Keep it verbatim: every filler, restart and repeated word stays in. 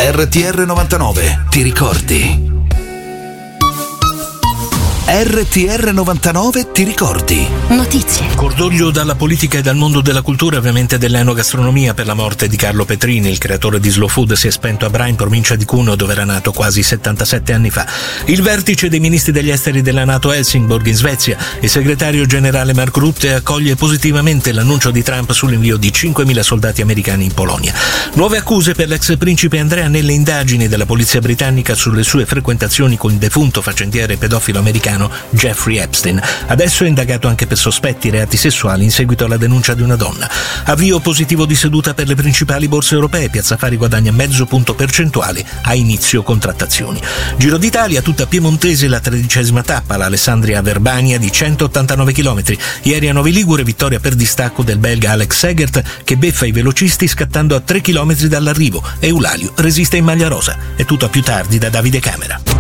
R T R novantanove, ti ricordi? R T R novantanove, ti ricordi? Notizie. Cordoglio dalla politica e dal mondo della cultura, ovviamente dell'enogastronomia, per la morte di Carlo Petrini, il creatore di Slow Food. Si è spento a Bra, in provincia di Cuneo, dove era nato quasi settantasette anni fa. Il vertice dei ministri degli esteri della NATO a Helsingborg, in Svezia, il segretario generale Mark Rutte accoglie positivamente l'annuncio di Trump sull'invio di cinquemila soldati americani in Polonia. Nuove accuse per l'ex principe Andrea nelle indagini della polizia britannica sulle sue frequentazioni con il defunto faccendiere pedofilo americano Jeffrey Epstein. Adesso è indagato anche per sospetti reati sessuali in seguito alla denuncia di una donna. Avvio positivo di seduta per le principali borse europee. Piazza Affari guadagna mezzo punto percentuale a inizio contrattazioni. Giro d'Italia, tutta piemontese, la tredicesima tappa, l'Alessandria Verbania di centottantanove chilometri. Ieri a Novi Ligure, vittoria per distacco del belga Alex Segert, che beffa i velocisti scattando a tre chilometri dall'arrivo. Eulalio resiste in maglia rosa. È tutto a più tardi da Davide Camera.